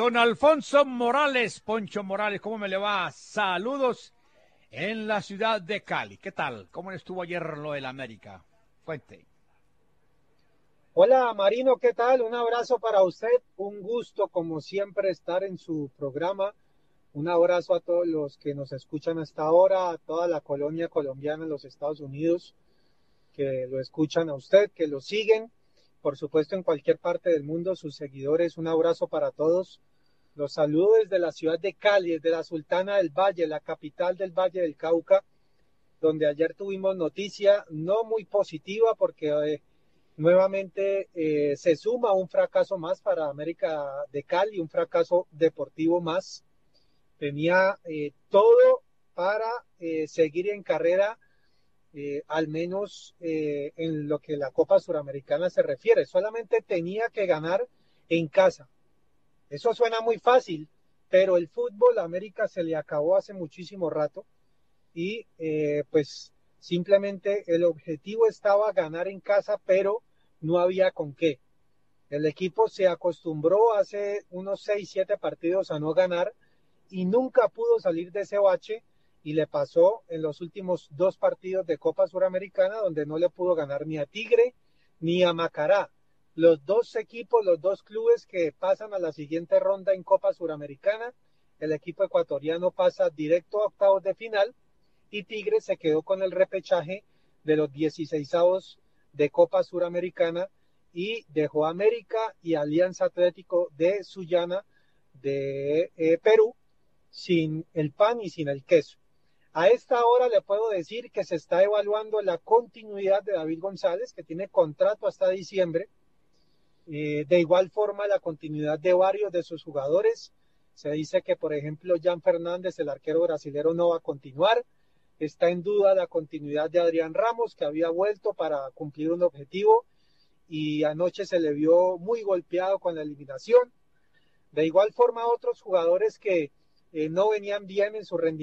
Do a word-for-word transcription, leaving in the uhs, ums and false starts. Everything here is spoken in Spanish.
Don Alfonso Morales, Poncho Morales, ¿cómo me le va? Saludos en la ciudad de Cali. ¿Qué tal? ¿Cómo estuvo ayer lo del América? Fuente. Hola Marino, ¿qué tal? Un abrazo para usted. Un gusto, como siempre, estar en su programa. Un abrazo a todos los que nos escuchan hasta ahora, a toda la colonia colombiana en los Estados Unidos, que lo escuchan a usted, que lo siguen. Por supuesto, en cualquier parte del mundo, sus seguidores. Un abrazo para todos. Los saludo desde la ciudad de Cali, desde la Sultana del Valle, la capital del Valle del Cauca, donde ayer tuvimos noticia no muy positiva porque eh, nuevamente eh, se suma un fracaso más para América de Cali, un fracaso deportivo más. Tenía eh, todo para eh, seguir en carrera, eh, al menos eh, en lo que la Copa Suramericana se refiere. Solamente tenía que ganar en casa. Eso suena muy fácil, pero el fútbol a América se le acabó hace muchísimo rato y eh, pues simplemente el objetivo estaba ganar en casa, pero no había con qué. El equipo se acostumbró hace unos seis, siete partidos a no ganar y nunca pudo salir de ese bache y le pasó en los últimos dos partidos de Copa Suramericana donde no le pudo ganar ni a Tigre ni a Macará. Los dos equipos, los dos clubes que pasan a la siguiente ronda en Copa Suramericana, el equipo ecuatoriano pasa directo a octavos de final y Tigre se quedó con el repechaje de los dieciseisavos de Copa Suramericana y dejó a América y Alianza Atlético de Sullana de eh, Perú sin el pan y sin el queso. A esta hora le puedo decir que se está evaluando la continuidad de David González, que tiene contrato hasta diciembre. Eh, de igual forma, la continuidad de varios de sus jugadores. Se dice que, por ejemplo, Jan Fernández, el arquero brasilero, no va a continuar. Está en duda la continuidad de Adrián Ramos, que había vuelto para cumplir un objetivo y anoche se le vio muy golpeado con la eliminación. De igual forma, otros jugadores que eh, no venían bien en su rendimiento